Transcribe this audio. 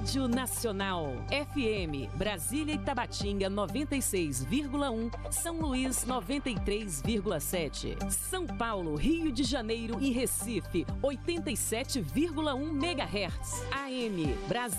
Rádio Nacional. FM, Brasília e Tabatinga 96,1, São Luís 93,7, São Paulo, Rio de Janeiro e Recife 87,1 MHz. AM, Brasília.